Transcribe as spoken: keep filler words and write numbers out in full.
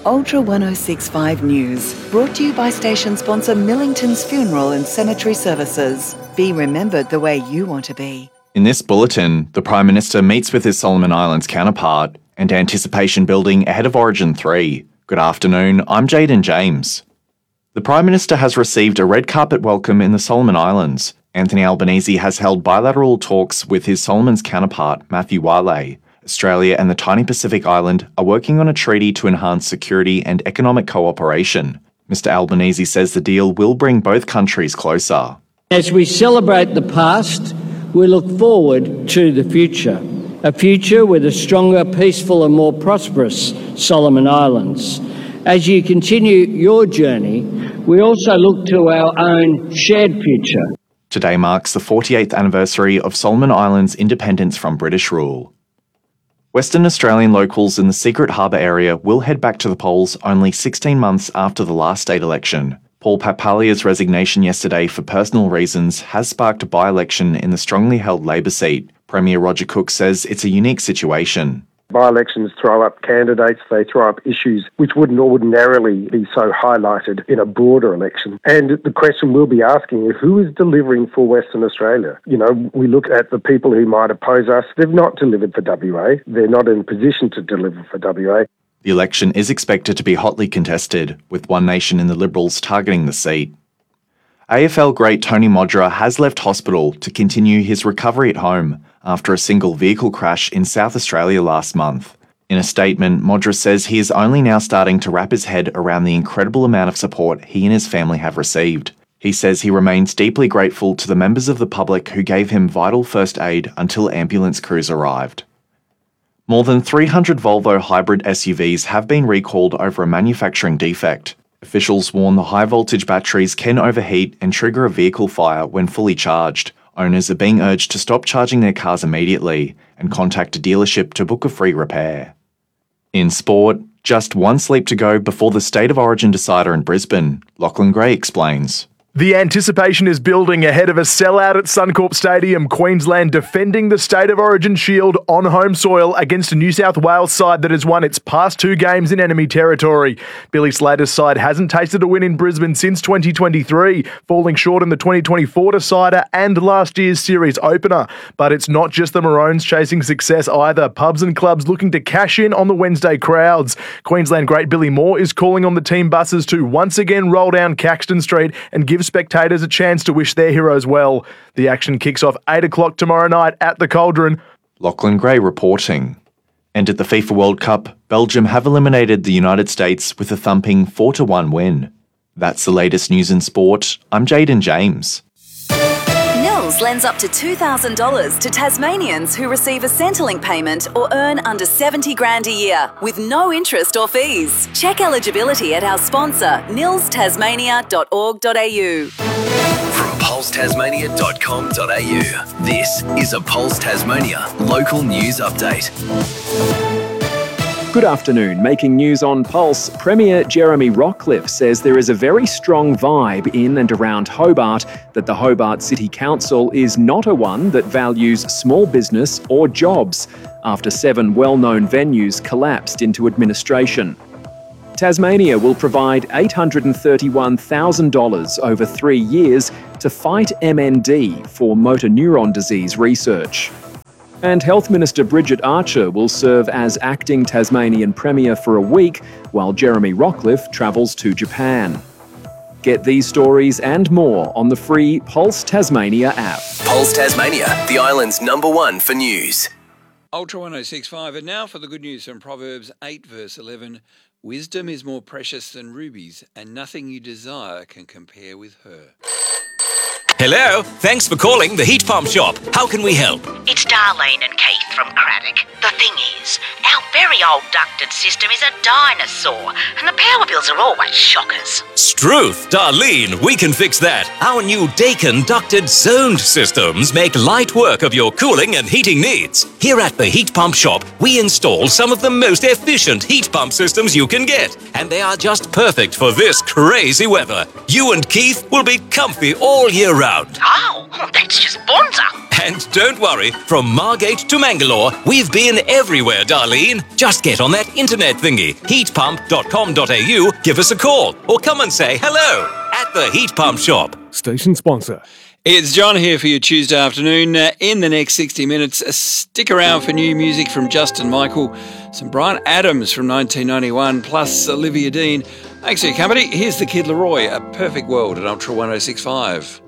Ultra one oh six point five News, brought to you by station sponsor Millington's Funeral and Cemetery Services. Be remembered the way you want to be. In this bulletin, the Prime Minister meets with his Solomon Islands counterpart and anticipation building ahead of Origin three. Good afternoon, I'm Jaden James. The Prime Minister has received a red carpet welcome in the Solomon Islands. Anthony Albanese has held bilateral talks with his Solomon's counterpart, Matthew Wale. Australia and the tiny Pacific island are working on a treaty to enhance security and economic cooperation. Mister Albanese says the deal will bring both countries closer. As we celebrate the past, we look forward to the future, a future with a stronger, peaceful and more prosperous Solomon Islands. As you continue your journey, we also look to our own shared future. Today marks the forty-eighth anniversary of Solomon Islands' independence from British rule. Western Australian locals in the Secret Harbour area will head back to the polls only sixteen months after the last state election. Paul Papalia's resignation yesterday for personal reasons has sparked a by-election in the strongly held Labor seat. Premier Roger Cook says it's a unique situation. By-elections throw up candidates, they throw up issues which wouldn't ordinarily be so highlighted in a broader election. And the question we'll be asking is, who is delivering for Western Australia? You know, we look at the people who might oppose us. They've not delivered for W A. They're not in a position to deliver for W A. The election is expected to be hotly contested, with One Nation and the Liberals targeting the seat. A F L great Tony Modra has left hospital to continue his recovery at home after a single vehicle crash in South Australia last month. In a statement, Modra says he is only now starting to wrap his head around the incredible amount of support he and his family have received. He says he remains deeply grateful to the members of the public who gave him vital first aid until ambulance crews arrived. More than three hundred Volvo hybrid S U Vs have been recalled over a manufacturing defect. Officials warn the high-voltage batteries can overheat and trigger a vehicle fire when fully charged. Owners are being urged to stop charging their cars immediately and contact a dealership to book a free repair. In sport, just one sleep to go before the State of Origin decider in Brisbane. Lachlan Gray explains. The anticipation is building ahead of a sellout at Suncorp Stadium, Queensland defending the State of Origin shield on home soil against a New South Wales side that has won its past two games in enemy territory. Billy Slater's side hasn't tasted a win in Brisbane since twenty twenty-three, falling short in the twenty twenty-four decider and last year's series opener. But it's not just the Maroons chasing success either. Pubs and clubs looking to cash in on the Wednesday crowds. Queensland great Billy Moore is calling on the team buses to once again roll down Caxton Street and give spectators a chance to wish their heroes well. The action kicks off eight o'clock tomorrow night at the Cauldron. Lachlan Gray reporting. And at the FIFA World Cup, Belgium have eliminated the United States with a thumping four to one win. That's the latest news in sport. I'm Jaden James. Nils lends up to two thousand dollars to Tasmanians who receive a Centrelink payment or earn under seventy grand a year with no interest or fees. Check eligibility at our sponsor, nils tasmania dot org dot a u. From pulse tasmania dot com dot a u, this is a Pulse Tasmania local news update. Good afternoon. Making news on Pulse, Premier Jeremy Rockliff says there is a very strong vibe in and around Hobart that the Hobart City Council is not a one that values small business or jobs after seven well-known venues collapsed into administration. Tasmania will provide eight hundred thirty-one thousand dollars over three years to fight M N D for motor neuron disease research. And Health Minister Bridget Archer will serve as acting Tasmanian Premier for a week while Jeremy Rockliff travels to Japan. Get these stories and more on the free Pulse Tasmania app. Pulse Tasmania, the island's number one for news. Ultra one oh six point five, and now for the good news from Proverbs eight verse eleven. Wisdom is more precious than rubies, and nothing you desire can compare with her. Hello, thanks for calling the Heat Pump Shop. How can we help? It's Darlene and Keith from Craddock. The thing is, our very old ducted system is a dinosaur, and the power bills are always shockers. Struth, Darlene, we can fix that. Our new Dakin ducted zoned systems make light work of your cooling and heating needs. Here at the Heat Pump Shop, we install some of the most efficient heat pump systems you can get, and they are just perfect for this crazy weather. You and Keith will be comfy all year round. Oh, that's just bonza. And don't worry, from Margate to Mangalore, galore. We've been everywhere, Darlene. Just get on that internet thingy, heat pump dot com dot a u, give us a call, or come and say hello at the Heat Pump Shop. Station sponsor. It's John here for your Tuesday afternoon. Uh, in the next sixty minutes, uh, stick around for new music from Justin Michael, some Bryan Adams from nineteen ninety-one, plus Olivia Dean. Thanks for your company. Here's the Kid Laroi, A Perfect World at Ultra one oh six point five.